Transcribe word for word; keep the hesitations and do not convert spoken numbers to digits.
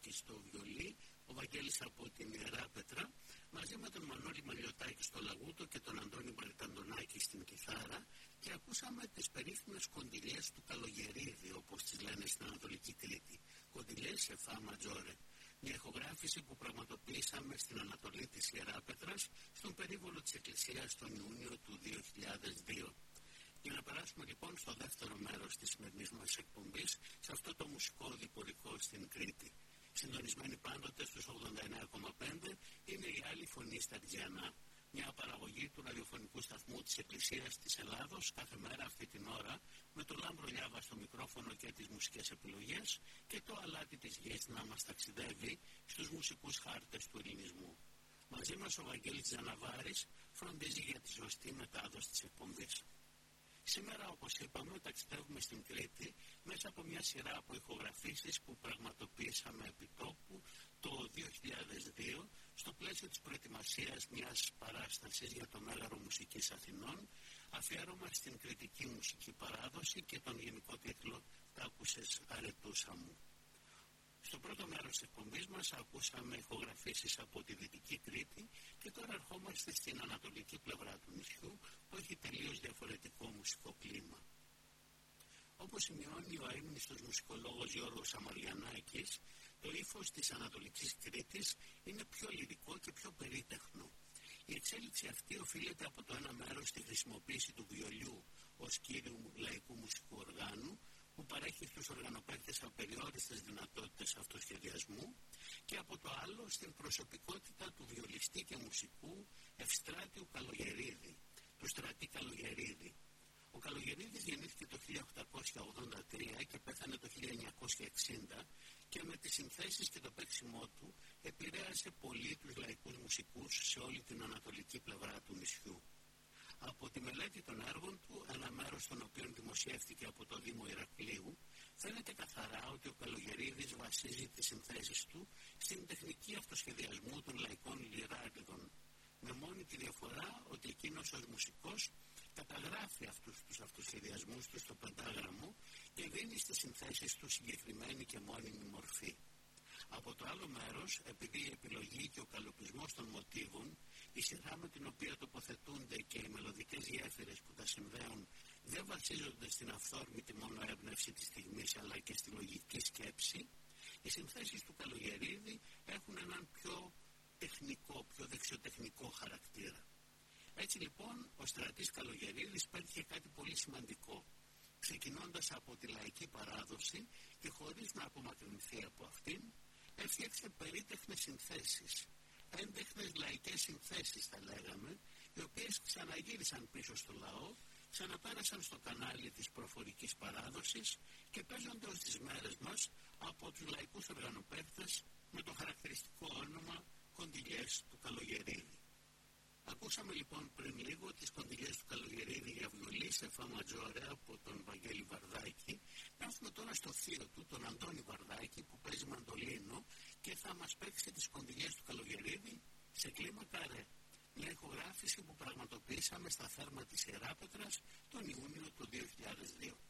Βαρδάκη στο βιολί, ο Βαγγέλης από την Ιεράπετρα, μαζί με τον Μανώλη Μαλιωτάκη στο λαγούτο και τον Αντώνη Μπαριταντονάκη στην κιθάρα, και ακούσαμε τις περίφημες κοντιλιές του Καλογερίδη, όπως τις λένε στην Ανατολική Κρήτη. Κοντιλιές σε φα ματζόρε. Μια ηχογράφηση που πραγματοποιήσαμε στην Ανατολή της Ιεράπετρας, στον περίβολο της Εκκλησίας τον Ιούνιο του δύο χιλιάδες δύο. Για να περάσουμε λοιπόν στο δεύτερο μέρος της σημερινής μας εκπομπής, σε αυτό το μουσικό διπορικό στην Κρήτη. Συντονισμένοι πάντοτε στους ογδόντα εννέα κόμμα πέντε είναι η Άλλη Φωνή στα Ριζιανά. Μια παραγωγή του ραδιοφωνικού σταθμού της Εκκλησίας της Ελλάδος, κάθε μέρα αυτή την ώρα, με το Λάμπρο Λιάβα στο μικρόφωνο και τις μουσικές επιλογές και το αλάτι της γης να μας ταξιδεύει στους μουσικούς χάρτες του ελληνισμού. Μαζί μας ο Βαγγέλης Ζαναβάρης φροντίζει για τη σωστή μετάδοση της εκπομπής. Σήμερα, όπως είπαμε, ταξιδεύουμε στην Κρήτη μέσα από μια σειρά από ηχογραφήσεις που πραγματοποιήσαμε επί τόπου το δύο χιλιάδες δύο στο πλαίσιο της προετοιμασίας μιας παράστασης για το Μέγαρο Μουσικής Αθηνών, αφιέρωμα στην κρητική μουσική παράδοση και τον γενικό τίτλο «Τ' άκουσες αρετούσα μου». Στο πρώτο μέρος της εκπομπής μας ακούσαμε ηχογραφήσεις από τη Δυτική Κρήτη και τώρα ερχόμαστε στην ανατολική πλευρά του νησιού που έχει τελείως διαφορετικό μουσικό κλίμα. Όπως σημειώνει ο αείμνηστος μουσικολόγος Γιώργος Αμαριανάκης, το ύφος της Ανατολικής Κρήτης είναι πιο λυρικό και πιο περίτεχνο. Η εξέλιξη αυτή οφείλεται από το ένα μέρος στη χρησιμοποίηση του βιολιού ως κύριου λαϊκού μουσικού οργάνου, που παρέχει στους οργανοπαίκτες απεριόριστες δυνατότητες αυτοσχεδιασμού, και από το άλλο στην προσωπικότητα του βιολιστή και μουσικού Ευστράτιου Καλογερίδη, του Στρατή Καλογερίδη. Ο Καλογερίδης γεννήθηκε το χίλια οκτακόσια ογδόντα τρία και πέθανε το χίλια εννιακόσια εξήντα και με τις συνθέσεις και το παίξιμό του επηρέασε πολύ τους λαϊκούς μουσικούς σε όλη την ανατολική πλευρά του νησιού. Από τη μελέτη των έργων του, ένα μέρος των οποίων δημοσιεύτηκε από το Δήμο Ηρακλείου, φαίνεται καθαρά ότι ο Καλογερίδης βασίζει τις συνθέσεις του στην τεχνική αυτοσχεδιασμού των λαϊκών λιράριδων, με μόνη τη διαφορά ότι εκείνος ως μουσικός καταγράφει αυτούς τους αυτοσχεδιασμούς του στο πεντάγραμμο και δίνει στις συνθέσεις του συγκεκριμένη και μόνιμη μορφή. Από το άλλο μέρος, επειδή η επιλογή και ο καλοπισμός των μοτίβων, η σειρά με την οποία τοποθετούνται και οι μελωδικές γέφυρες που τα συνδέουν δεν βασίζονται στην αυθόρμητη μόνο έμπνευση της στιγμής αλλά και στη λογική σκέψη, οι συνθέσεις του Καλογερίδη έχουν έναν πιο τεχνικό, πιο δεξιοτεχνικό χαρακτήρα. Έτσι λοιπόν, ο Στρατής Καλογερίδης πέτυχε κάτι πολύ σημαντικό, ξεκινώντας από τη λαϊκή παράδοση και χωρίς να απομακρυνθεί από αυτήν, έφτιαξε περίτεχνες συνθέσεις, έντεχνες λαϊκές συνθέσεις θα λέγαμε, οι οποίες ξαναγύρισαν πίσω στο λαό, ξαναπέρασαν στο κανάλι της προφορικής παράδοσης και παίζονται ως τις μέρες μας από τους λαϊκούς οργανοπαίκτες με το χαρακτηριστικό όνομα κοντιλιές του Καλογερίδη. Ακούσαμε λοιπόν πριν λίγο τις κοντιλιές του Καλογερίδη για βιολί σε φα ματζόρε από τον Βαγγέλη Βαρδάκη. Έρχομαι τώρα στο θείο του, τον Αντώνη Βαρδάκη, που παίζει μαντολίνο και θα μας παίξει τις κοντιλιές του Καλογερίδη σε κλίμακα ρε. Μια ηχογράφηση που πραγματοποιήσαμε στα Θέρμα της Ιεράπετρας τον Ιούνιο του δύο χιλιάδες δύο.